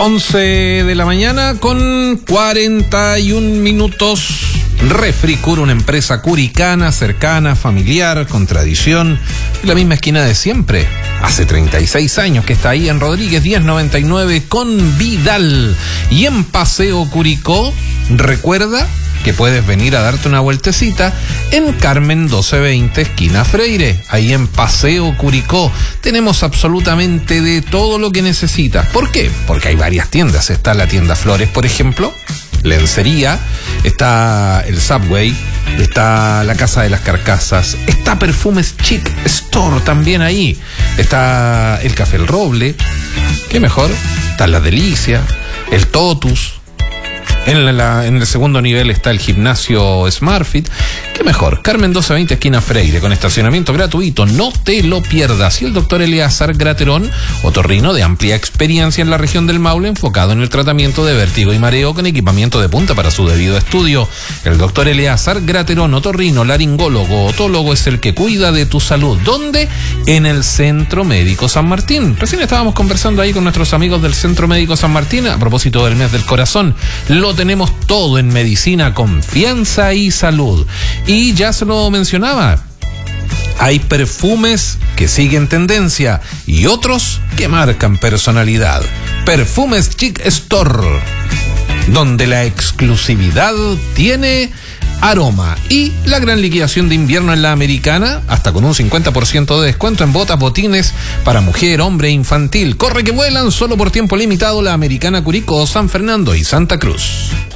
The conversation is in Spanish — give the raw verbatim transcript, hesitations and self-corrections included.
once de la mañana con cuarenta y un minutos. Refricur, una empresa curicana, cercana, familiar, con tradición, en la misma esquina de siempre. Hace treinta y seis años que está ahí en Rodríguez diez noventa y nueve con Vidal. Y en Paseo Curicó, recuerda que puedes venir a darte una vueltecita en Carmen doce veinte, esquina Freire, ahí en Paseo Curicó. Tenemos absolutamente de todo lo que necesitas. ¿Por qué? Porque hay varias tiendas. Está la tienda Flores, por ejemplo, lencería, está el Subway, está la Casa de las Carcasas, está Perfumes Chic Store también ahí, está el Café El Roble, ¿qué mejor? Está La Delicia, el Totus. En, la, en el segundo nivel está el gimnasio SmartFit. ¿Qué mejor? Carmen doce veinte, esquina Freire, con estacionamiento gratuito. No te lo pierdas. Y el doctor Eleazar Graterón, otorrino de amplia experiencia en la región del Maule, enfocado en el tratamiento de vértigo y mareo con equipamiento de punta para su debido estudio. El doctor Eleazar Graterón, otorrino, laringólogo, otólogo, es el que cuida de tu salud. ¿Dónde? En el Centro Médico San Martín. Recién estábamos conversando ahí con nuestros amigos del Centro Médico San Martín a propósito del mes del corazón. Lo tenemos todo en medicina, confianza y salud. Y ya se lo mencionaba, hay perfumes que siguen tendencia y otros que marcan personalidad. Perfumes Chic Store, donde la exclusividad tiene aroma. Y la gran liquidación de invierno en la Americana, hasta con un cincuenta por ciento de descuento en botas, botines para mujer, hombre e infantil. Corre que vuelan, solo por tiempo limitado, la Americana Curicó, San Fernando y Santa Cruz.